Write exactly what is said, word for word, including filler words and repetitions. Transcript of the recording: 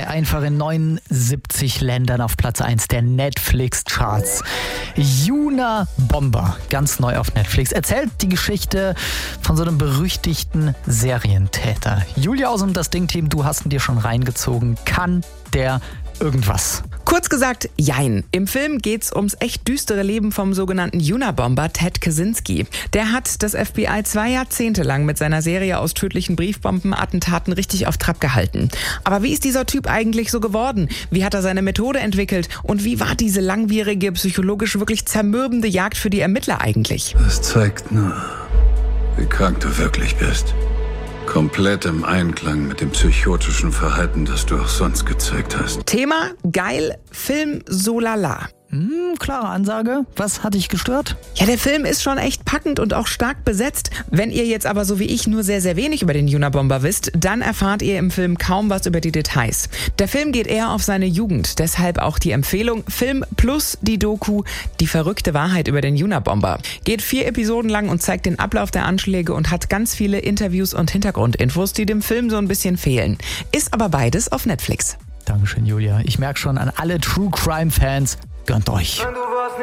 einfach in neunundsiebzig Ländern auf Platz eins der Netflix-Charts. Unabomber, ganz neu auf Netflix, erzählt die Geschichte von so einem berüchtigten Serientäter. Julia aus dem Das Ding-Team, du hast ihn dir schon reingezogen. Kann der irgendwas? Kurz gesagt, jein. Im Film geht's ums echt düstere Leben vom sogenannten Unabomber Ted Kaczynski. Der hat das F B I zwei Jahrzehnte lang mit seiner Serie aus tödlichen Briefbombenattentaten richtig auf Trab gehalten. Aber wie ist dieser Typ eigentlich so geworden? Wie hat er seine Methode entwickelt? Und wie war diese langwierige, psychologisch wirklich zermürbende Jagd für die Ermittler eigentlich? Das zeigt nur, wie krank du wirklich bist. Komplett im Einklang mit dem psychotischen Verhalten, das du auch sonst gezeigt hast. Thema geil, Film so lala. Hm, klare Ansage. Was hat dich gestört? Ja, der Film ist schon echt packend und auch stark besetzt. Wenn ihr jetzt aber so wie ich nur sehr, sehr wenig über den Unabomber wisst, dann erfahrt ihr im Film kaum was über die Details. Der Film geht eher auf seine Jugend, deshalb auch die Empfehlung Film plus die Doku Die verrückte Wahrheit über den Unabomber. Geht vier Episoden lang und zeigt den Ablauf der Anschläge und hat ganz viele Interviews und Hintergrundinfos, die dem Film so ein bisschen fehlen. Ist aber beides auf Netflix. Dankeschön, Julia. Ich merke schon an alle True Crime Fans, gönnt euch.